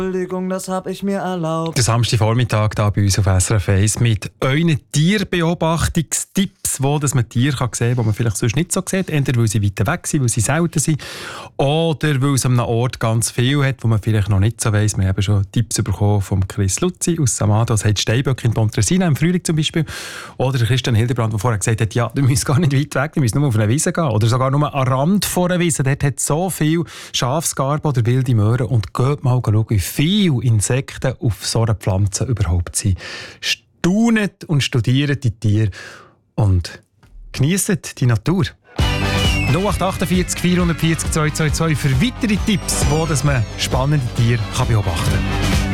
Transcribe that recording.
Entschuldigung, das habe ich mir erlaubt. Der Samstagvormittag hier bei uns auf SRF 1 mit euren Tierbeobachtungstipps, wo dass man Tiere kann sehen kann, die man vielleicht sonst nicht so sieht. Entweder weil sie weiter weg sind, weil sie selten sind, oder weil es an einem Ort ganz viel hat, wo man vielleicht noch nicht so weiss. Wir haben schon Tipps bekommen von Chris Luzzi aus Samado, das hat Steinböcke in Pontresina im Frühling zum Beispiel. Oder Christian Hildebrand, der vorher gesagt hat, ja, du musst gar nicht weit weg, du musst nur auf eine Wiese gehen. Oder sogar nur am Rand von einer Wiese. Dort hat so viel Schafsgarbe oder wilde Möhren. Und geht mal schauen, wie viele Insekten auf so einer Pflanze überhaupt sind. Staunet und studiert die Tiere und genießt die Natur. 0848 440 222 für weitere Tipps, wo man spannende Tiere beobachten kann.